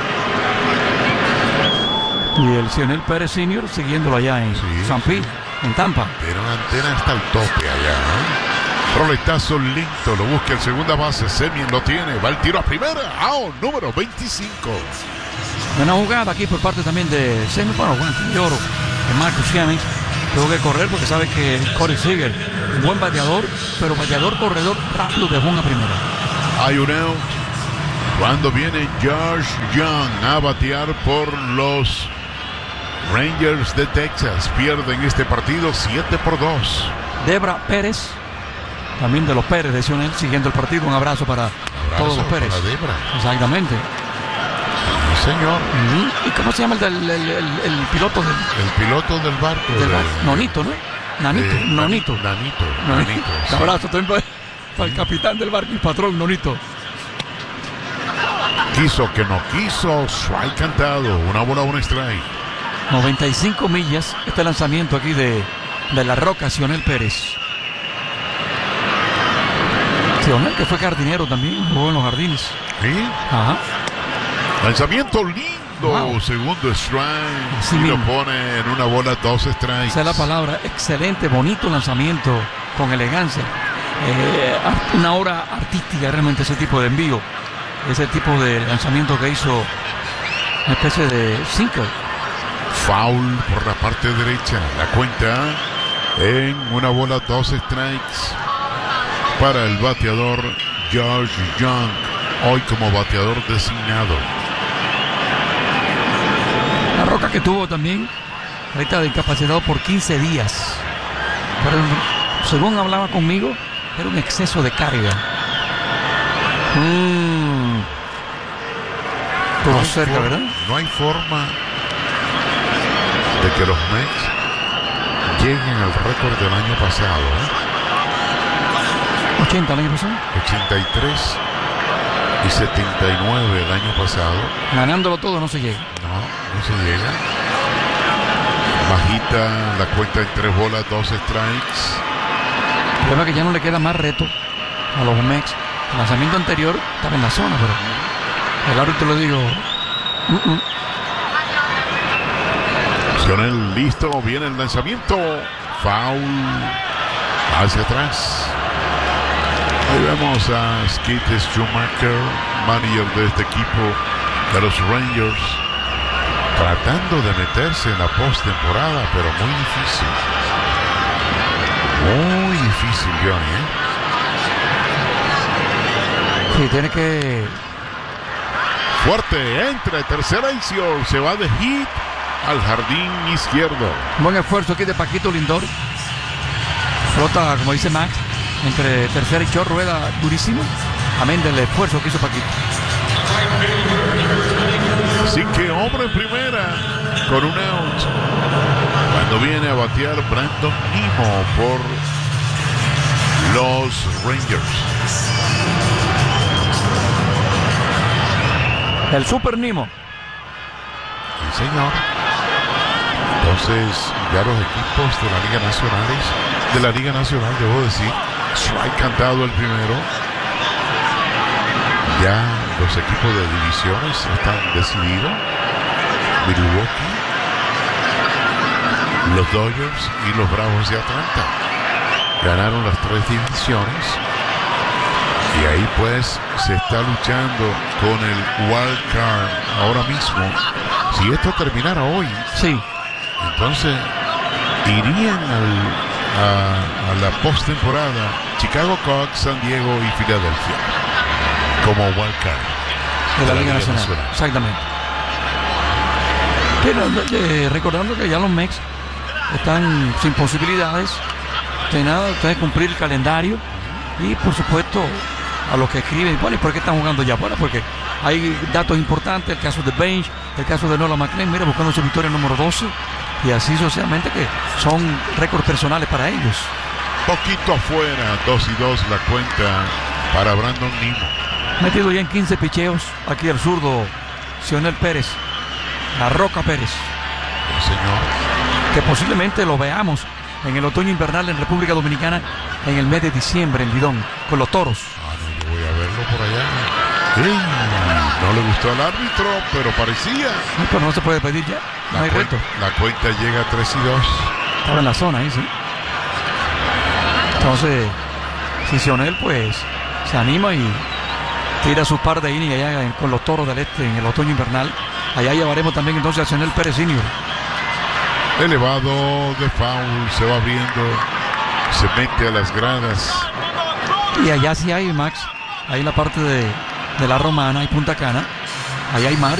Y el Sionel Pérez Sr. siguiéndolo allá en San Pete, en Tampa. Pero la antena está al tope allá, ¿no? Roletazo lento, lo busca en segunda base. Semien lo tiene, va el tiro a primera. Número 25. Una jugada aquí por parte también de Semien. Bueno, guante de oro de Marcus Siemens. tuvo que correr porque sabe que Corey Seager, un buen bateador, pero bateador corredor rápido, dejó una primera. Hay un out. Cuando viene Josh Young a batear por los Rangers de Texas, pierden este partido 7-2. Debra Pérez, también de los Pérez, decía él, siguiendo el partido. Un abrazo para todos los Pérez. Para Debra. Exactamente. Sí, señor. ¿Y cómo se llama el piloto del? El piloto del barco. Nonito, ¿no? Nonito. Nanito. Un abrazo también para el capitán del barco, el patrón Nonito. Quiso que no quiso, strike cantado, una bola, un strike. 95 millas, este lanzamiento aquí de La Roca, Cionel Pérez. Cionel, que fue jardinero también, jugó en los jardines. ¿Sí? Ajá. Lanzamiento lindo, Wow. segundo strike. Así y mismo. lo pone en una bola, 2 strikes. Esa es la palabra, excelente, bonito lanzamiento, con elegancia. Una obra artística realmente ese tipo de envío. Ese tipo de lanzamiento que hizo, una especie de sinker. Foul por la parte derecha. La cuenta en una bola, 2 strikes para el bateador Josh Young, hoy como bateador designado. La Roca que tuvo también ahorita de incapacitado por 15 días. Pero según hablaba conmigo, era un exceso de carga. Estuvo cerca, ¿verdad? No hay forma de que los Mets lleguen al récord del año pasado. 80 el año pasado. 83 y 79 el año pasado. Ganándolo todo no se llega. No se llega. Bajita la cuenta en 3 bolas, 2 strikes. El problema es que ya no le queda más reto a los Mex. El lanzamiento anterior estaba en la zona, pero el árbitro le digo. Cionel listo, viene el lanzamiento. Foul hacia atrás. Ahí vemos a Skip Schumacher, manager de este equipo de los Rangers, tratando de meterse en la postemporada, pero muy difícil. Muy difícil, Johnny, Sí, tiene que... Fuerte, entra, tercera edición, se va de hit al jardín izquierdo. Buen esfuerzo aquí de Paquito Lindor. Pelota, como dice Max, entre tercera y short, rueda durísimo. Amén del esfuerzo que hizo Paquito. Así que hombre en primera con un out. Cuando viene a batear Brandon Nimmo por los Rangers. El Super Nimmo. Sí, señor. Entonces, ya los equipos de la Liga Nacional, debo decir, strike cantado el primero. Ya los equipos de divisiones están decididos. Milwaukee, los Dodgers y los Bravos de Atlanta ganaron las 3 divisiones. Y ahí pues se está luchando con el wild card ahora mismo. Si esto terminara hoy, sí, entonces irían a la postemporada Chicago Cubs, San Diego y Filadelfia como wild card de la Liga Nacional. Exactamente. Pero, recordando que ya los Mex están sin posibilidades de nada, de cumplir el calendario. Y por supuesto a los que escriben, bueno, ¿y por qué están jugando ya? Bueno, porque hay datos importantes, el caso de Bench, el caso de Nola McLean, mira, buscando su victoria número 12, y así socialmente, que son récords personales para ellos. Poquito afuera, 2-2 la cuenta para Brandon Nimmo. Metido ya en 15 picheos, aquí el zurdo Cionel Pérez, La Roca Pérez. Sí, señor. Que posiblemente lo veamos en el otoño invernal en República Dominicana en el mes de diciembre en Lidón, con los Toros. Yo voy a verlo por allá. Sí, no le gustó al árbitro, pero parecía. No, pero no se puede pedir ya, no hay reto. La cuenta llega a 3-2. Estaba en la zona ahí, sí. Entonces, si Cionel pues se anima y tira su par de innings allá con los Toros del Este en el otoño invernal, allá llevaremos también entonces a Cionel Pérez Senior. elevado de foul, se va abriendo, se mete a las gradas. Y allá sí hay, Max, ahí en la parte de la Romana y Punta Cana, ahí hay mar.